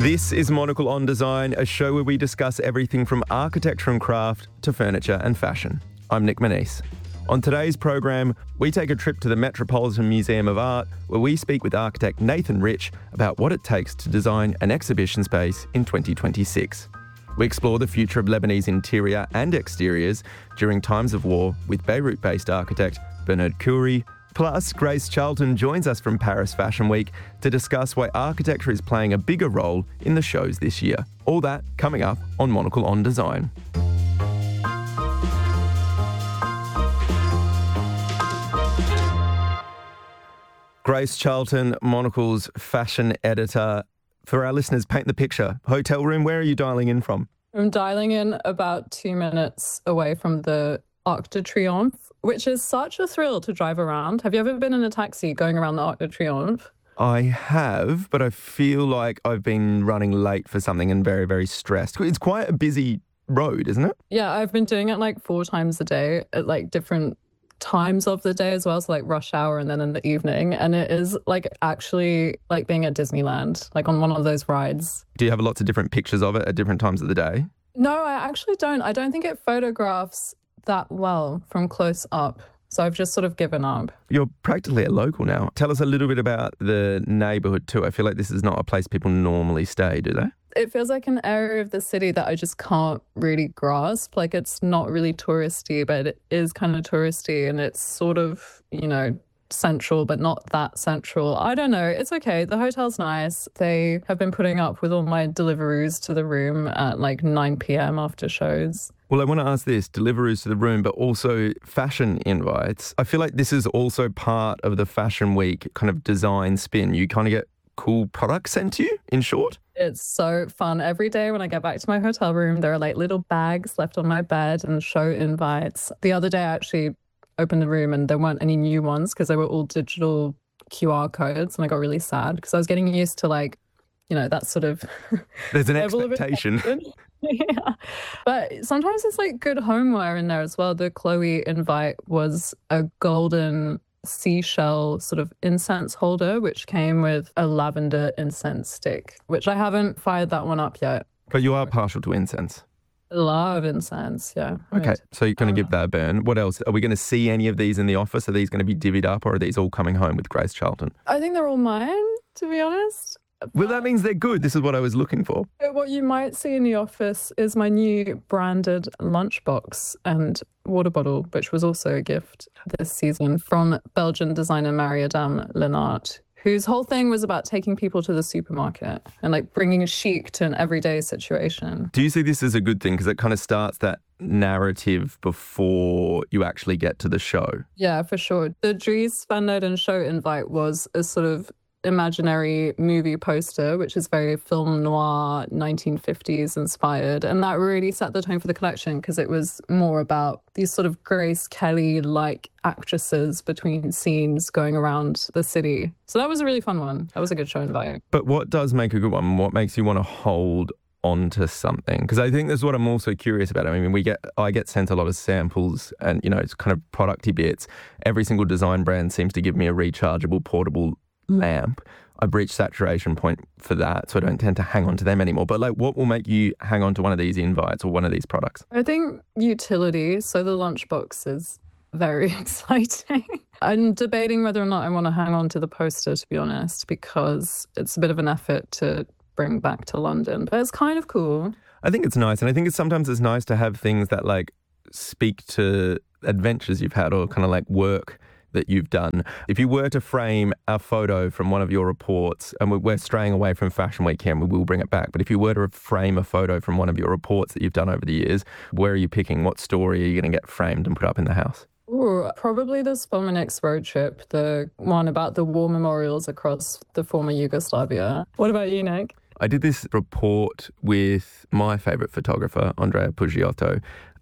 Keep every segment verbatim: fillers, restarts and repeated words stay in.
This is Monocle on Design, a show where we discuss everything from architecture and craft to furniture and fashion. I'm Nick Manise. On today's program, we take a trip to the Metropolitan Museum of Art, where we speak with architect Nathan Rich about what it takes to design an exhibition space in twenty twenty-six. We explore the future of Lebanese interior and exteriors during times of war with Beirut-based architect Bernard Khoury. Plus, Grace Charlton joins us from Paris Fashion Week to discuss why architecture is playing a bigger role in the shows this year. All that coming up on Monocle on Design. Grace Charlton, Monocle's fashion editor. For our listeners, paint the picture. Hotel room, where are you dialing in from? I'm dialing in about two minutes away from the Arc de Triomphe, which is such a thrill to drive around. Have you ever been in a taxi going around the Arc de Triomphe? I have, but I feel like I've been running late for something and very, very stressed. It's quite a busy road, isn't it? Yeah, I've been doing it like four times a day at like different times of the day as well, so like rush hour and then in the evening, and it is like actually like being at Disneyland, like on one of those rides. Do you have lots of different pictures of it at different times of the day? No, I actually don't. I don't think it photographs that well from close up, so I've just sort of given up. You're practically a local now. Tell us a little bit about the neighbourhood too. I feel like this is not a place people normally stay, do they? It feels like an area of the city that I just can't really grasp. Like, it's not really touristy, but it is kind of touristy, and it's sort of, you know, central, but not that central. I don't know. It's okay. The hotel's nice. They have been putting up with all my deliveries to the room at like nine p.m. after shows. Well, I want to ask this, deliveries to the room, but also fashion invites. I feel like this is also part of the Fashion Week kind of design spin. You kind of get cool products sent to you, in short? It's so fun. Every day when I get back to my hotel room, there are like little bags left on my bed and show invites. The other day I actually opened the room and there weren't any new ones because they were all digital Q R codes, and I got really sad because I was getting used to like, you know, that sort of... There's an expectation. Yeah. But sometimes it's like good homeware in there as well. The Chloe invite was a golden seashell sort of incense holder, which came with a lavender incense stick, which I haven't fired that one up yet. But you are partial to incense. Love incense, yeah. Okay, right. So you're going to give that a burn. What else? Are we going to see any of these in the office? Are these going to be divvied up, or are these all coming home with Grace Charlton? I think they're all mine, to be honest. Well, that means they're good. This is what I was looking for. What you might see in the office is my new branded lunchbox and water bottle, which was also a gift this season from Belgian designer Marie-Adam Lennart, whose whole thing was about taking people to the supermarket and like bringing chic to an everyday situation. Do you see this as a good thing? Because it kind of starts that narrative before you actually get to the show. Yeah, for sure. The Dries Van Noten show invite was a sort of imaginary movie poster, which is very film noir, nineteen fifties inspired. And that really set the tone for the collection because it was more about these sort of Grace Kelly-like actresses between scenes going around the city. So that was a really fun one. That was a good show invite. But what does make a good one? What makes you want to hold onto something? Because I think that's what I'm also curious about. I mean, we get I get sent a lot of samples and, you know, it's kind of producty bits. Every single design brand seems to give me a rechargeable portable lamp. I've reached saturation point for that, so I don't tend to hang on to them anymore. But like, what will make you hang on to one of these invites or one of these products? I think utility. So the lunchbox is very exciting. I'm debating whether or not I want to hang on to the poster, to be honest, because it's a bit of an effort to bring back to London, but it's kind of cool. I think it's nice, and I think it's sometimes it's nice to have things that like speak to adventures you've had or kind of like work that you've done. If you were to frame a photo from one of your reports, and we're straying away from Fashion Week here and we will bring it back, but if you were to frame a photo from one of your reports that you've done over the years, where are you picking? What story are you going to get framed and put up in the house? Ooh, probably the Spomenix road trip, the one about the war memorials across the former Yugoslavia. What about you, Nick? I did this report with my favourite photographer, Andrea Puggiotto.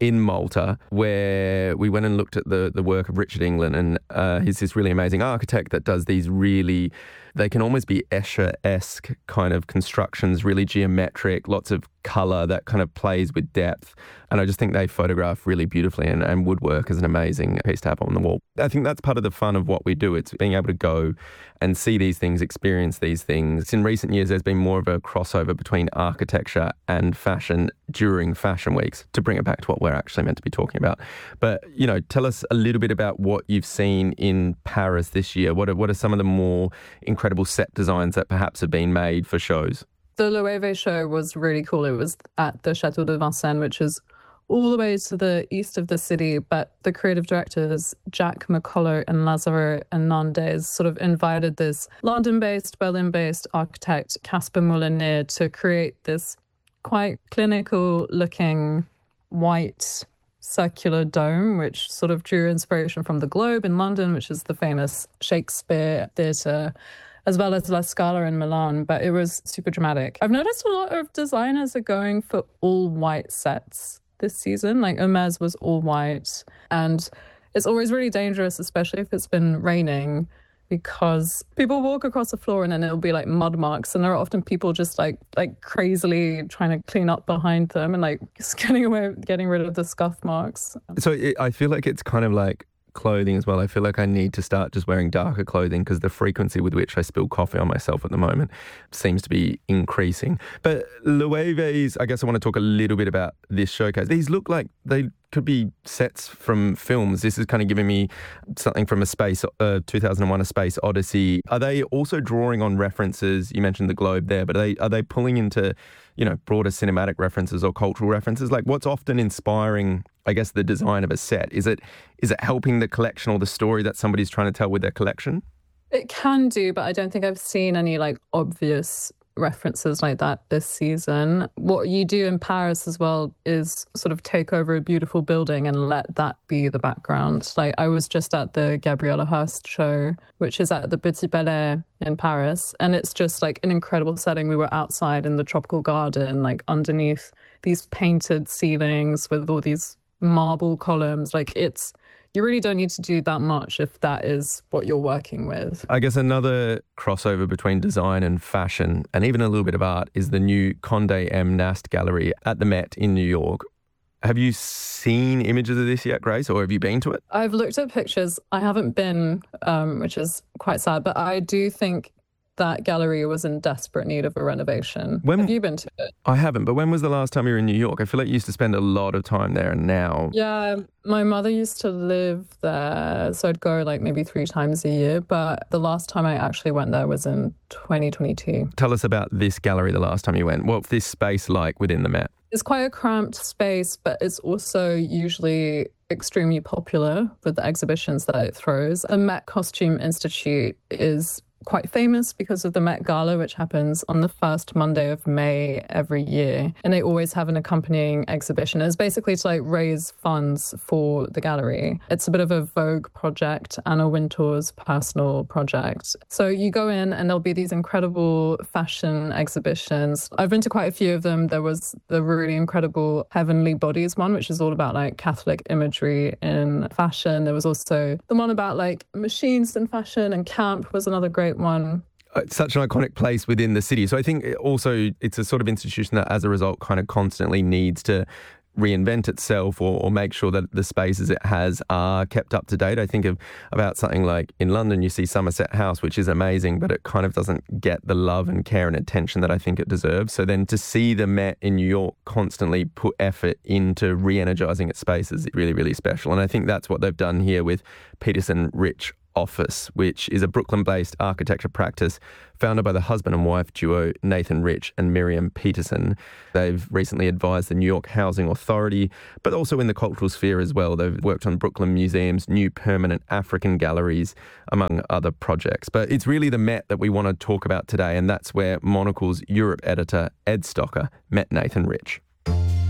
in Malta, where we went and looked at the, the work of Richard England. And uh, he's this really amazing architect that does these really, they can almost be Escher-esque kind of constructions, really geometric, lots of colour that kind of plays with depth. And I just think they photograph really beautifully, and, and woodwork is an amazing piece to have on the wall. I think that's part of the fun of what we do. It's being able to go and see these things, experience these things. In recent years, there's been more of a crossover between architecture and fashion during fashion weeks, to bring it back to what we're actually meant to be talking about. But, you know, tell us a little bit about what you've seen in Paris this year. What are, what are some of the more incredible set designs that perhaps have been made for shows? The Loewe show was really cool. It was at the Chateau de Vincennes, which is all the way to the east of the city, but the creative directors, Jack McCullough and Lazaro Hernandez, sort of invited this London-based, Berlin-based architect, Casper Molyneux, to create this quite clinical-looking white circular dome, which sort of drew inspiration from the Globe in London, which is the famous Shakespeare theatre, as well as La Scala in Milan, but it was super dramatic. I've noticed a lot of designers are going for all white sets this season. Like Hermès was all white, and it's always really dangerous, especially if it's been raining, because people walk across the floor and then it'll be like mud marks, and there are often people just like like crazily trying to clean up behind them and like just getting away, getting rid of the scuff marks. So it, I feel like it's kind of like clothing as well. I feel like I need to start just wearing darker clothing, because the frequency with which I spill coffee on myself at the moment seems to be increasing. But Loewe's, I guess I want to talk a little bit about this showcase. These look like they could be sets from films. This is kind of giving me something from a space, uh, two thousand one: A Space Odyssey. Are they also drawing on references? You mentioned the Globe there, but are they, are they pulling into, you know, broader cinematic references or cultural references? Like, what's often inspiring, I guess, the design of a set? Is it is it helping the collection or the story that somebody's trying to tell with their collection? It can do, but I don't think I've seen any like obvious references like that this season. What you do in Paris as well is sort of take over a beautiful building and let that be the background. Like, I was just at the Gabriela Hearst show, which is at the Petit Palais in Paris, and it's just like an incredible setting. We were outside in the tropical garden, like underneath these painted ceilings with all these marble columns. Like, it's, you really don't need to do that much if that is what you're working with. I guess another crossover between design and fashion, and even a little bit of art, is the new Condé M. Nast Gallery at the Met in New York. Have you seen images of this yet, Grace, or have you been to it? I've looked at pictures. I haven't been, um, which is quite sad, but I do think that gallery was in desperate need of a renovation. When, have you been to it? I haven't, but when was the last time you were in New York? I feel like you used to spend a lot of time there, and now... Yeah, my mother used to live there, so I'd go like maybe three times a year, but the last time I actually went there was in twenty twenty-two. Tell us about this gallery the last time you went. What's this space like within the Met? It's quite a cramped space, but it's also usually extremely popular with the exhibitions that it throws. The Met Costume Institute is quite famous because of the Met Gala, which happens on the first Monday of May every year. And they always have an accompanying exhibition. It's basically to like raise funds for the gallery. It's a bit of a Vogue project, Anna Wintour's personal project. So you go in and there'll be these incredible fashion exhibitions. I've been to quite a few of them. There was the really incredible Heavenly Bodies one, which is all about like Catholic imagery in fashion. There was also the one about like machines in fashion, and camp was another great one. It's such an iconic place within the city. So I think also it's a sort of institution that as a result kind of constantly needs to reinvent itself, or, or make sure that the spaces it has are kept up to date. I think of about something like in London, you see Somerset House, which is amazing, but it kind of doesn't get the love and care and attention that I think it deserves. So then to see the Met in New York constantly put effort into re-energizing its spaces is really, really special. And I think that's what they've done here with Peterson Rich Office, which is a Brooklyn-based architecture practice founded by the husband and wife duo Nathan Rich and Miriam Peterson. They've recently advised the New York Housing Authority, but also in the cultural sphere as well. They've worked on Brooklyn Museum's new permanent African galleries, among other projects. But it's really the Met that we want to talk about today, and that's where Monocle's Europe editor Ed Stocker met Nathan Rich.